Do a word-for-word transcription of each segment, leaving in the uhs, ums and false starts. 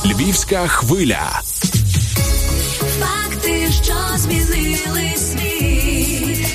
Львівська хвиля. Факти, що змінили світ.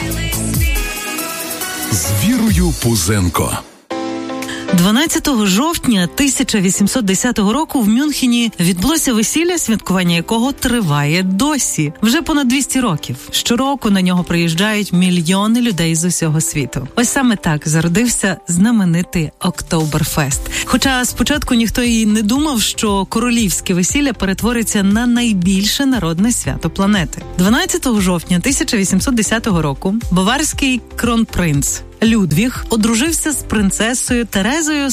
З Вірою Пузенко. дванадцятого жовтня тисяча вісімсот десятого року в Мюнхені відбулося весілля, святкування якого триває досі. Вже понад двісті років. Щороку на нього приїжджають мільйони людей з усього світу. Ось саме так зародився знаменитий Октоберфест. Хоча спочатку ніхто і не думав, що королівське весілля перетвориться на найбільше народне свято планети. дванадцятого жовтня тисяча вісімсот десятого року баварський кронпринц Людвіг одружився з принцесою Терезою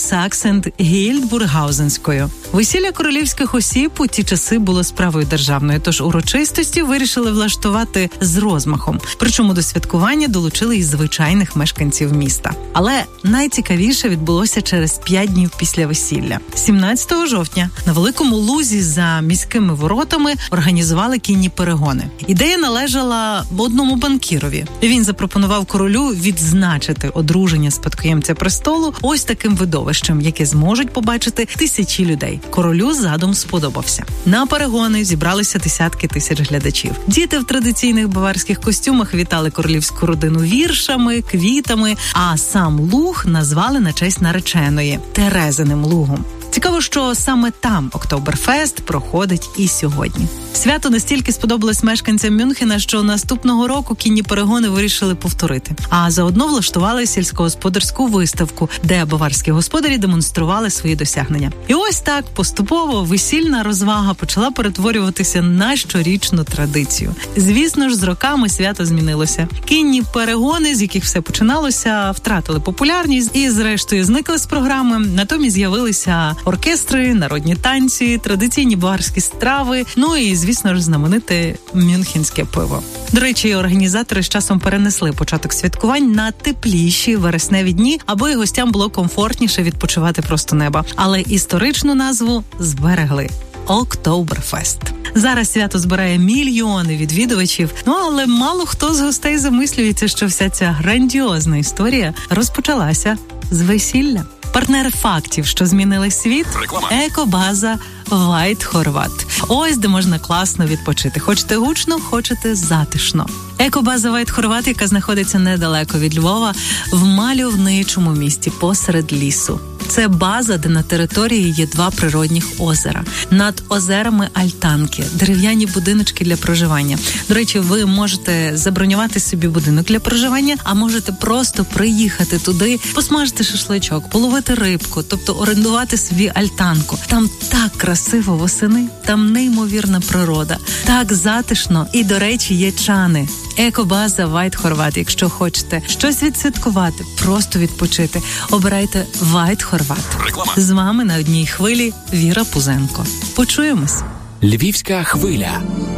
Саксен-Гільдбургаузенською. Весілля королівських осіб у ті часи було справою державною, тож урочистості вирішили влаштувати з розмахом. Причому до святкування долучили і звичайних мешканців міста. Але найцікавіше відбулося через п'ять днів після весілля. сімнадцятого жовтня на великому лузі за міськими воротами організували кінні перегони. Ідея належала одному банкірові. Він запропонував королю відзначити одруження спадкоємця престолу ось таким видовищем, яке зможуть побачити тисячі людей. Королю задум сподобався. На перегони зібралися десятки тисяч глядачів. Діти в традиційних баварських костюмах вітали королівську родину віршами, квітами, а сам луг назвали на честь нареченої – Терезиним лугом. Цікаво, що саме там Октоберфест проходить і сьогодні. Свято настільки сподобалось мешканцям Мюнхена, що наступного року кінні перегони вирішили повторити. А заодно влаштували сільськогосподарську виставку, де баварські господарі демонстрували свої досягнення. І ось так поступово весільна розвага почала перетворюватися на щорічну традицію. Звісно ж, з роками свято змінилося. Кінні перегони, з яких все починалося, втратили популярність і зрештою зникли з програми. Натомість з'явилися оркестри, народні танці, традиційні баварські страви, ну і, звісно ж, знамените мюнхенське пиво. До речі, організатори з часом перенесли початок святкувань на тепліші вересневі дні, аби гостям було комфортніше відпочивати просто неба. Але історичну назву зберегли – Октоберфест. Зараз свято збирає мільйони відвідувачів, ну але мало хто з гостей замислюється, що вся ця грандіозна історія розпочалася з весілля. Партнер фактів, що змінили світ – екобаза White Horvat. Ось де можна класно відпочити. Хочете гучно, хочете затишно. Екобаза White Horvat, яка знаходиться недалеко від Львова, в мальовничому місті посеред лісу. Це база, де на території є два природних озера. Над озерами альтанки, дерев'яні будиночки для проживання. До речі, ви можете забронювати собі будинок для проживання, а можете просто приїхати туди, посмажити шашличок, половити рибку, тобто орендувати собі альтанку. Там так красиво восени, там неймовірна природа, так затишно і, до речі, є чани. Екобаза White Horvat. Якщо хочете щось відсвяткувати, просто відпочити, обирайте White Horvat. Реклама. З вами на одній хвилі Віра Пузенко. Почуємось. Львівська хвиля.